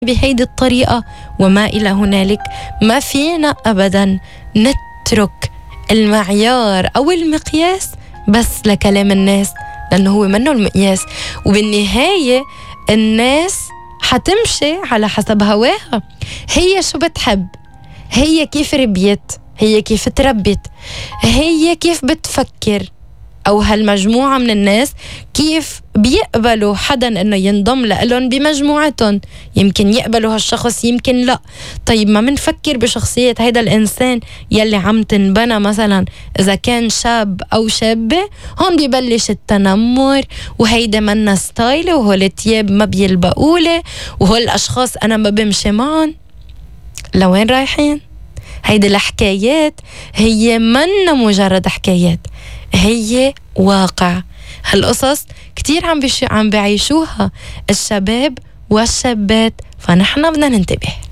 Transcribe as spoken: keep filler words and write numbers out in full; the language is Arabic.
بهيدي الطريقة وما إلى هنالك. ما فينا أبدا نترك المعيار أو المقياس بس لكلام الناس، لأنه هو منه المقياس، وبالنهاية الناس حتمشي على حسب هواها. هي شو بتحب، هي كيف ربيت، هي كيف تربت، هي كيف بتفكر، أو هالمجموعة من الناس كيف بيقبلوا حدا إنه ينضم لهم بمجموعتهم. يمكن يقبلوا هالشخص، يمكن لا. طيب ما منفكر بشخصية هيدا الإنسان يلي عم تنبنى مثلا إذا كان شاب أو شابة. هون بيبلش التنمر، وهيدا منا ستايلي، وهول التياب ما بيلبقولي، وهول الأشخاص أنا ما بمشي معهم. لوين رايحين؟ هيدا الحكايات هي منا مجرد حكايات، هي واقع. هالقصص كتير عم بيش عم بيعيشوها الشباب والشابات، فنحن بدنا ننتبه.